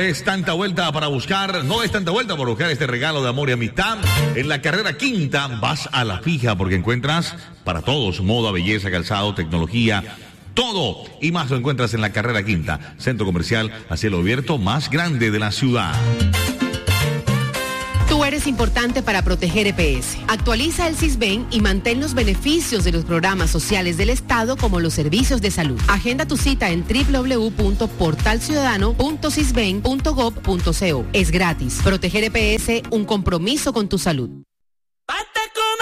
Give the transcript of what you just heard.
des tanta vuelta para buscar, no des tanta vuelta por buscar este regalo de amor y amistad. En la carrera quinta vas a la fija porque encuentras para todos, moda, belleza, calzado, tecnología, todo y más lo encuentras en la carrera quinta, centro comercial a cielo abierto más grande de la ciudad. Tú eres importante para proteger EPS. Actualiza el Sisben y mantén los beneficios de los programas sociales del Estado como los servicios de salud. Agenda tu cita en www.portalciudadano.sisben.gov.co. Es gratis. Proteger EPS, un compromiso con tu salud.